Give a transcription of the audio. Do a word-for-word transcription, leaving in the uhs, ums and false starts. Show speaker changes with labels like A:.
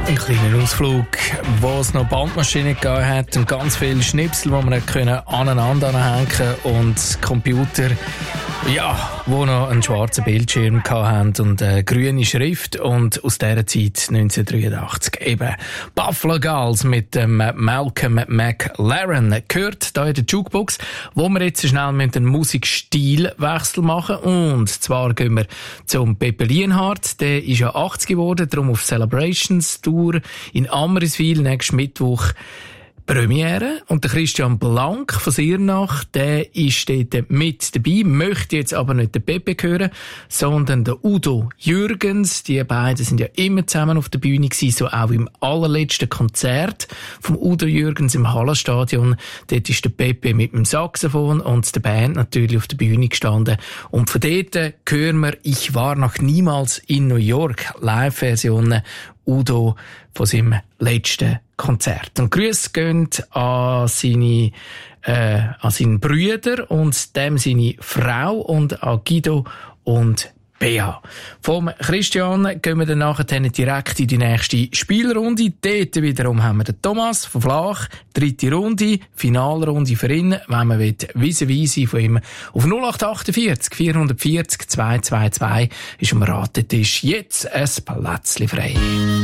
A: Ein kleiner Ausflug, wo es noch Bandmaschinen gegeben hat und ganz viele Schnipsel, die man können aneinander anhängen und Computer, ja, wo noch einen schwarzen Bildschirm hatten und eine grüne Schrift. Und aus dieser Zeit neunzehnhundertdreiundachtzig eben Buffalo Gulls mit dem Malcolm McLaren gehört da in der Jukebox, wo wir jetzt schnell mit einem Musikstilwechsel machen. Und zwar gehen wir zum Pepe Lienhardt. Der ist ja achtzig geworden, darum auf Celebrations Tour in Amriswil nächsten Mittwoch Premiere. Und der Christian Blank von Sirnach, der ist dort mit dabei, möchte jetzt aber nicht den Pepe hören, sondern den Udo Jürgens. Die beiden sind ja immer zusammen auf der Bühne gewesen, so auch im allerletzten Konzert vom Udo Jürgens im Hallenstadion. Dort ist der Pepe mit dem Saxophon und der Band natürlich auf der Bühne gestanden. Und von dort hören wir «Ich war noch niemals in New York», Live-Versionen Udo von seinem letzten Konzert. Und Grüße gehen an seine, äh, an seinen Brüder und dem seine Frau und an Guido und Bea. Vom Christian gehen wir dann nachher direkt in die nächste Spielrunde. Dort wiederum haben wir den Thomas von Flach. Dritte Runde, Finalrunde für ihn. Wenn man vis-à-vis von ihm auf null acht achtundvierzig vierhundertvierzig zweihundertzweiundzwanzig ist am Ratetisch jetzt ein Plätzchen frei.